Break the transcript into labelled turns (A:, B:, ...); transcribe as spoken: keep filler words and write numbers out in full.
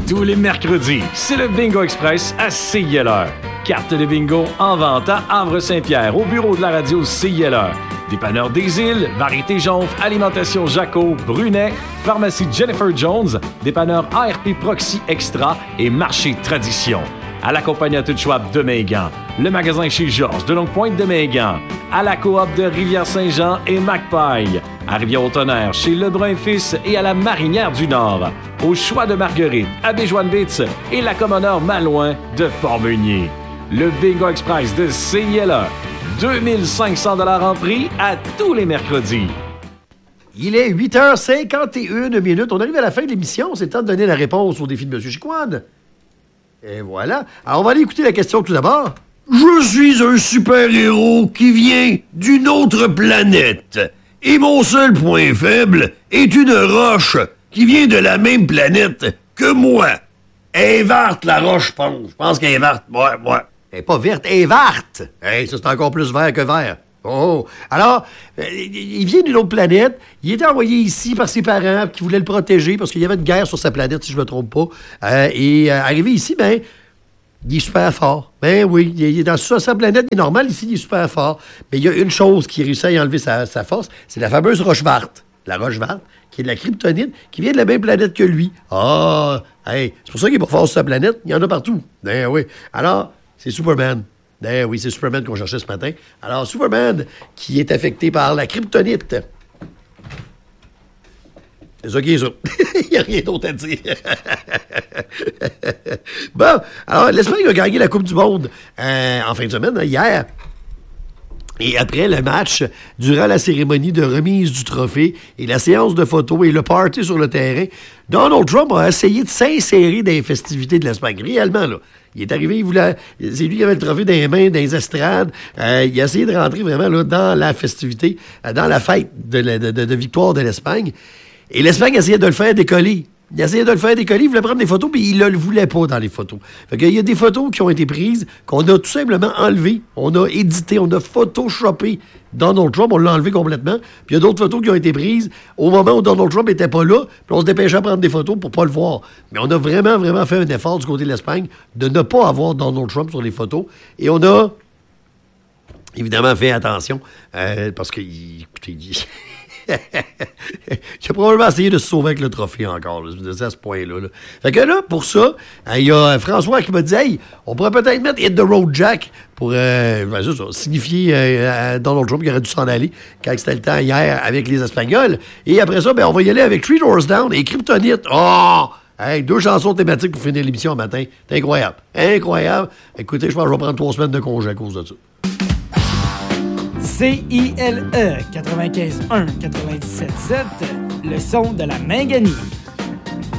A: Tous les mercredis, c'est le Bingo Express à C I L R. Carte de bingo en vente à Havre-Saint-Pierre, au bureau de la radio C I L R. Dépanneur des Îles, Variété Jonf, Alimentation Jaco, Brunet, Pharmacie Jennifer Jones, Dépanneur A R P Proxy Extra et Marché Tradition. À l'accompagnateur Schwab de Megan, le magasin chez Georges de Longue-Pointe de Megan, à la coop de Rivière-Saint-Jean et Macpaille, à Rivière-au-Tonnerre chez Lebrun Fils et à la Marinière du Nord, au Choix de Marguerite, à Béjoine-Bitz et la Commoneur Malouin de Port-Meunier. Le Bingo Express de C I L R, deux mille cinq cents dollars en prix à tous les mercredis.
B: Il est huit heures cinquante et une minutes. On arrive à la fin de l'émission. C'est le temps de donner la réponse au défi de M. Chicoine. Et voilà. Alors, on va aller écouter la question tout d'abord.
C: Je suis un super-héros qui vient d'une autre planète. Et mon seul point faible est une roche qui vient de la même planète que moi. Elle est verte, la roche, je pense. Je pense qu'elle est verte. Ouais, ouais.
B: Elle n'est pas verte, elle est verte. Hey, ça, c'est encore plus vert que vert. Oh! Alors, euh, il vient d'une autre planète. Il était envoyé ici par ses parents qui voulaient le protéger parce qu'il y avait une guerre sur sa planète, si je ne me trompe pas. Euh, et euh, arrivé ici, ben, il est super fort. Ben oui, il est dans sa, sa planète, il est normal ici, il est super fort. Mais il y a une chose qui réussit à y enlever sa, sa force, c'est la fameuse roche verte. La roche verte, qui est de la kryptonite, qui vient de la même planète que lui. Ah! Hey, c'est pour ça qu'il est pas fort sur sa planète. Il y en a partout. Ben oui. Alors, c'est Superman. Ben oui, c'est Superman qu'on cherchait ce matin. Alors, Superman, qui est affecté par la kryptonite. C'est ça qui est ça. Il n'y a rien d'autre à dire. Bon, alors, l'Espagne a gagné la Coupe du Monde euh, en fin de semaine, hein, hier. Et après le match, durant la cérémonie de remise du trophée et la séance de photos et le party sur le terrain, Donald Trump a essayé de s'insérer dans les festivités de l'Espagne. Réellement, là. Il est arrivé, il voulait... C'est lui qui avait le trophée dans les mains, dans les estrades. Euh, il a essayé de rentrer vraiment là, dans la festivité, dans la fête de, de, de, de victoire de l'Espagne. Et l'Espagne essayait de le faire décoller. Il essayait de le faire décoller, il voulait prendre des photos, mais il ne le voulait pas dans les photos. Fait qu'il y a des photos qui ont été prises, qu'on a tout simplement enlevées. On a édité, on a photoshopé Donald Trump, on l'a enlevé complètement. Puis il y a d'autres photos qui ont été prises au moment où Donald Trump n'était pas là, puis on se dépêchait à prendre des photos pour ne pas le voir. Mais on a vraiment, vraiment fait un effort du côté de l'Espagne de ne pas avoir Donald Trump sur les photos. Et on a évidemment fait attention, euh, parce que, écoutez, il... J'ai probablement essayé de se sauver avec le trophée encore, là, à ce point-là. Là. Fait que là, pour ça, il y a François qui m'a dit « Hey, on pourrait peut-être mettre Hit the Road Jack pour euh, ben, ça, ça, signifier euh, à Donald Trump qu'il aurait dû s'en aller quand c'était le temps hier avec les Espagnols. Et après ça, ben, on va y aller avec Three Doors Down et Kryptonite. Oh! Hey, deux chansons thématiques pour finir l'émission le matin. C'est incroyable. Incroyable. Écoutez, je pense que je vais prendre trois semaines de congé à cause de ça.
D: C I L E quatre-vingt-quinze un quatre-vingt-dix-sept sept, le son de la Minganie.